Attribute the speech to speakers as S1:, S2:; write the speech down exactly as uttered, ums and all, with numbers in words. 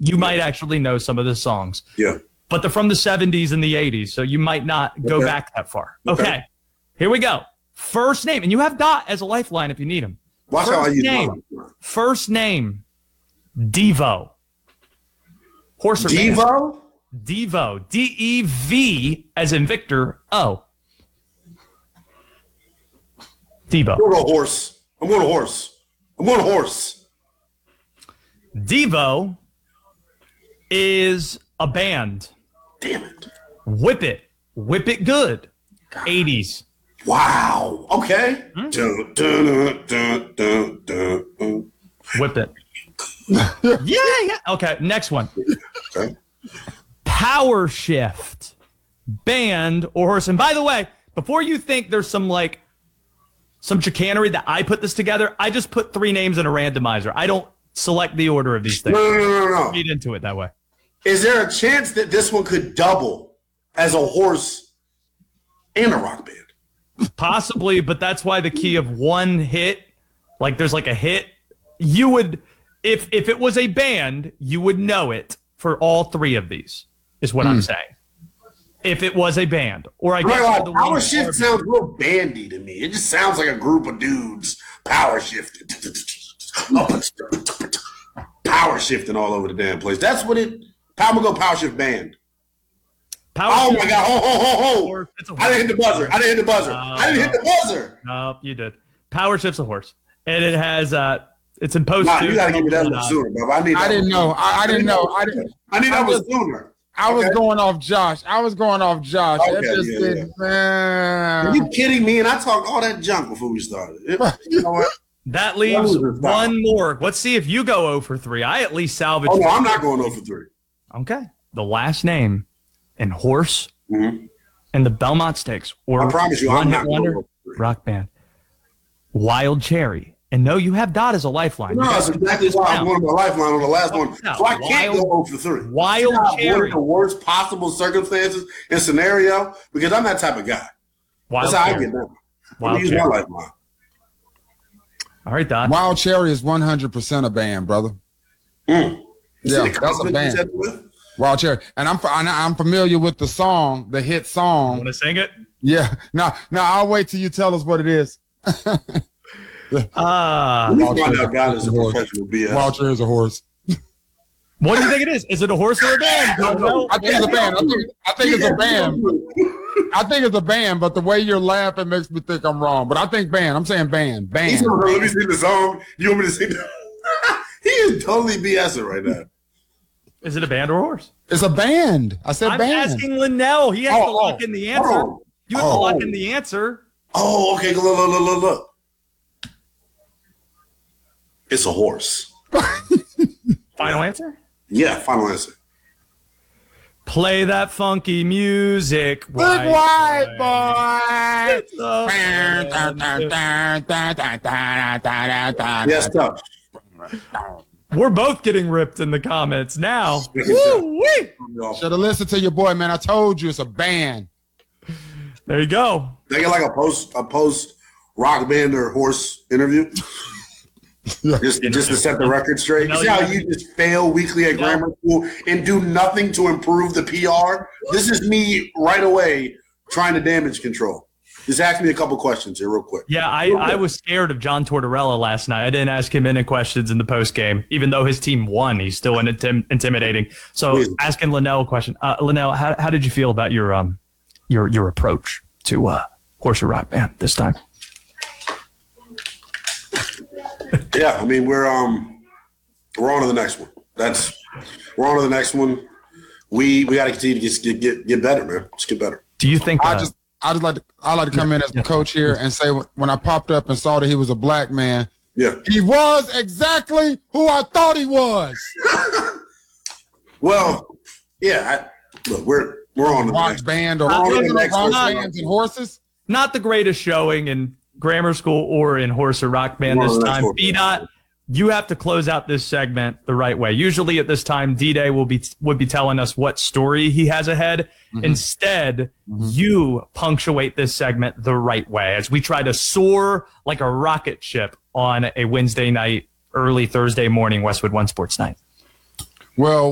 S1: you might actually know some of the songs.
S2: Yeah.
S1: But they're from the seventies and the eighties, so you might not go
S2: okay.
S1: back that far. Okay.
S2: Okay.
S1: Here we go. First name, and you have Dot as a lifeline if you need him.
S2: Watch
S1: First
S2: how I use
S1: name.
S2: my
S1: First name, Devo. Horse or man?
S2: Devo?
S1: Devo. D E V as in Victor O. Devo.
S2: I'm going to horse. I'm going to horse. I'm going to horse.
S1: Devo is a band.
S2: Damn it.
S1: Whip It. Whip It Good. God. eighties.
S2: Wow. Okay.
S1: Hmm?
S2: Dun, dun, dun, dun, dun, dun.
S1: Whip It. yeah, yeah. Okay, next one.
S2: Okay.
S1: Power Shift. Band or horse. And by the way, before you think there's some like some chicanery that I put this together, I just put three names in a randomizer. I don't select the order of these things.
S2: No, no, no, no, no.
S1: Read into it that way.
S2: Is there a chance that this one could double as a horse and a rock band?
S1: Possibly, but that's why the key of one hit, like there's like a hit, you would, if if it was a band, you would know it for all three of these, is what mm. I'm saying. If it was a band. Or I guess
S2: right, like,
S1: the
S2: Power Shift sounds real bandy to me. It just sounds like a group of dudes power shifting. Power shifting all over the damn place. That's what it, Power Go Power Shift Band.
S1: Power
S2: oh
S1: shift.
S2: my God! Ho ho ho ho! I didn't hit the buzzer. I didn't hit the buzzer. Uh, I didn't hit the buzzer.
S1: No, you did. Power Shift's a horse, and it has uh, it's in post.
S2: Nah, you gotta give me that one sooner, bro. I need.
S3: I didn't know. I, I didn't know. I didn't.
S2: I need that one sooner.
S3: I was
S2: okay.
S3: going off Josh. I was going off Josh.
S2: Okay,
S3: that just
S2: yeah,
S3: didn't,
S2: yeah. Are you kidding me? And I talked all that junk before we started. You know what?
S1: That leaves one more. Let's see if you go zero for three. I at least salvage.
S2: Oh no, I'm not going zero for three.
S1: Okay. The last name and horse.
S2: Mm-hmm.
S1: And the Belmont Stakes, or
S2: I promise you, I'm not
S1: wonder rock band, Wild Cherry, and no, you have Dot as a lifeline.
S2: No, that's exactly why I'm going to my lifeline on the last one,
S1: no,
S2: so I can't
S1: wild,
S2: go zero for three.
S1: Wild Cherry,
S2: one of the worst possible circumstances and scenario because I'm that type of guy.
S1: Wild
S2: that's how
S1: Cherry.
S2: I get down.
S1: Wild
S2: use
S1: Cherry.
S2: my lifeline.
S1: All right, Dot.
S3: Wild Cherry is one hundred percent a band, brother.
S2: Mm.
S3: Yeah, that's a band. Wild Cherry, and I'm I'm familiar with the song, the hit song.
S1: You want to sing it?
S3: Yeah. Now, now I'll wait till you tell us what it is.
S1: Ah, uh,
S2: Wild Cherry is a professional B S.
S3: Wild Cherry is a horse.
S1: What do you think it is? Is it a horse or a band?
S3: I, know. I think it's a band. I think, I think it's a band. I think it's a band, but the way you're laughing makes me think I'm wrong. But I think band. I'm saying band. Band.
S2: Let me sing the song. You want me to sing the He is totally BSing right now.
S1: Is it a band or a horse?
S3: It's a band. I said
S1: I'm
S3: band.
S1: I'm asking Linnell. He has
S3: oh,
S1: to lock
S3: oh,
S1: in the answer.
S2: Oh,
S1: you have
S2: oh.
S1: to lock in the answer.
S2: Oh, okay. Look, look, look, look, look. It's a horse.
S1: Final answer?
S2: Yeah, final answer.
S1: Play that funky music.
S3: Big white boy.
S2: Yes, tough.
S1: We're both getting ripped in the comments now. Should
S3: have listened to your boy, man. I told you it's a band.
S1: There you go.
S2: They get like a post a post rock band or horse interview. just, just to set the record straight. You see how you just fail weekly at grammar school and do nothing to improve the P R? This is me right away trying to damage control. Just ask me a couple questions here real quick.
S1: Yeah, I, I was scared of John Tortorella last night. I didn't ask him any questions in the post game. Even though his team won, he's still intim- intimidating. So Please. asking Linnell a question. Uh, Linnell, how, how did you feel about your um your your approach to uh, Horse or Rock Band this time?
S2: Yeah, I mean we're um we're on to the next one. That's we're on to the next one. We we got to continue to get, get get get better, man. Just get better.
S1: Do you think? Uh,
S3: I just I just like to I like to come yeah, in as yeah. a coach here and say when I popped up and saw that he was a black man,
S2: yeah,
S3: he was exactly who I thought he was.
S2: Well, yeah. I, look, we're we're on the
S3: rock
S2: next
S3: band or
S2: rock
S3: bands and horses.
S1: Not the greatest showing in grammar school or in Horse or Rock Band this time. B-Dot, you have to close out this segment the right way. Usually at this time, D-Day will be would be telling us what story he has ahead. Mm-hmm. Instead, mm-hmm. you punctuate this segment the right way as we try to soar like a rocket ship on a Wednesday night, early Thursday morning Westwood One Sports Night.
S3: Well,